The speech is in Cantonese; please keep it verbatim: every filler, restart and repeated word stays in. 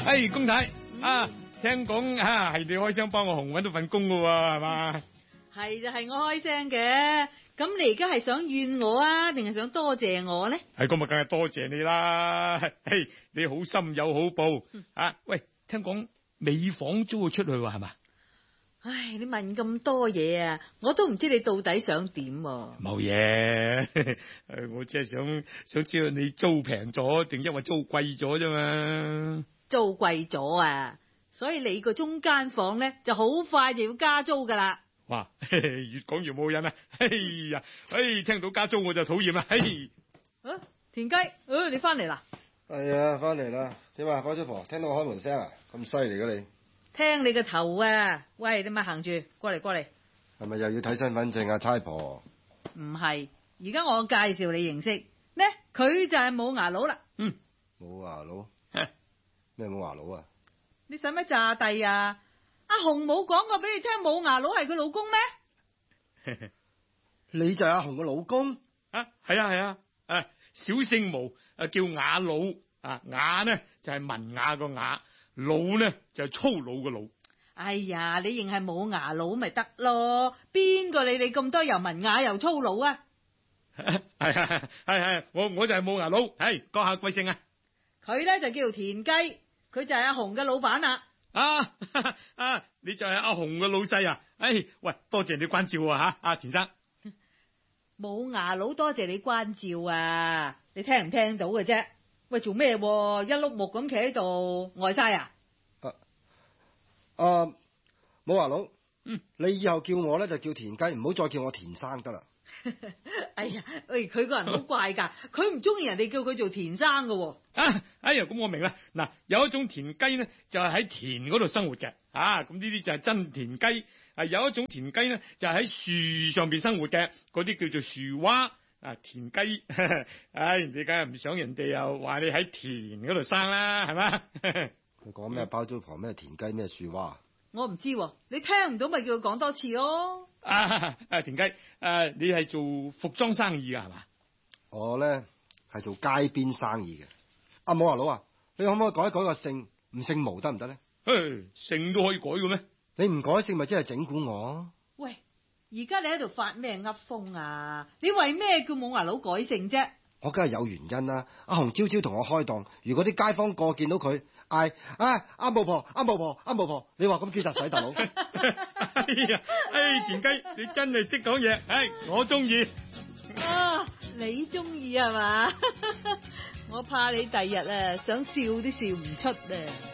哎，公太啊，聽講啊係你開聲幫我紅搵到份工噶喎，係嘛？ 係就係我開聲嘅。咁你而家係想怨我啊，定係想多謝我咧？ 係咁啊，梗係多謝你啦。嘿，你好心有好報啊！喂，聽講美房租咗出去喎，係嘛？ 唉，你問咁多嘢啊，我都唔知你到底想點喎。 冇嘢，我只係想想知道你租平咗定因為租貴咗啫嘛？ 租貴咗啊，所以你個中間房咧就好快就要加租噶啦。 哇，越講越冇癮啊！哎呀，哎，聽到加租我就討厭啦！哎， 啊，田雞，誒，你翻嚟啦？ 係啊，翻嚟啦。點啊，改咗婆，聽到我開門聲啊？咁犀利嘅你？ 聽你個頭啊！喂，你咪行住，過嚟過嚟。 係咪又要睇身份證啊，差婆？ 唔係，而家我介紹你認識，呢佢就係冇牙佬啦。 嗯， 冇牙佬？咩冇牙佬啊？ 你使乜詐帝啊？阿紅冇講過俾你聽冇牙佬係佢老公咩？ 你就係阿紅嘅老公啊？係啊係啊，誒、啊，小姓毛，誒叫雅佬，啊雅呢就係、是、文雅個雅，佬呢就係、是、粗魯個佬。 哎呀，你認係冇牙佬咪得咯？邊個理你咁多又文雅又粗魯啊？ 係係係，我我就係冇牙佬，係閣下貴姓啊？ 佢咧就叫田雞，佢就係阿紅嘅老闆啦。 啊啊！你就係阿紅嘅老細啊！哎，喂，多謝你關照啊吓，阿田生。 冇牙佬多謝你關照啊！你聽唔聽到嘅啫？喂，做咩？一碌木咁企喺度呆晒啊？ 啊啊！冇牙佬， 嗯， 你以後叫我咧就叫田雞，唔好再叫我田生得啦。 哎呀，喂，佢個人好怪噶，佢唔中意人哋叫佢做田生噶。 啊，哎呀，咁我明啦。嗱，有一種田雞呢，就係喺田嗰度生活嘅，啊，咁呢啲就係真田雞。啊，有一種田雞呢，就係喺樹上邊生活嘅，嗰啲叫做樹蛙。啊，田雞，唉，你梗係唔想人哋又話你喺田嗰度生啦，係嘛？ 佢講咩包租婆咩田雞咩樹蛙？ 我唔知，你聽唔到咪叫佢講多次咯。 啊，啊，田雞，誒、啊，你係做服裝生意噶係嘛？ 我咧係做街邊生意嘅。阿冇牙佬啊，你可唔可以改一改個姓，唔姓毛得唔得咧？ 誒，姓都可以改嘅咩？ 你唔改姓咪即係整蠱我？ 喂，而家你喺度發咩噏風啊？你為咩叫冇牙佬改姓啫？ 我梗係有原因啦。阿紅朝朝同我開檔，如果啲街坊過見到佢嗌啊阿巫婆阿巫婆阿巫婆，你話咁幾實使大佬？ 哎呀，哎田雞，你真係識講嘢，哎，我中意。 啊，你中意係嘛？我怕你第日啊想笑都笑唔出啊！